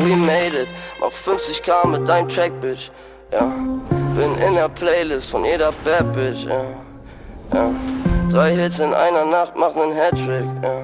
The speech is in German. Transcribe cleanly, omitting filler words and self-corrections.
we made it. Mach 50k mit deinem Track, Bitch. Ja, bin in der Playlist von jeder Bad Bitch. Ja, ja. 3 Hits in einer Nacht machen nen Hattrick. Ja.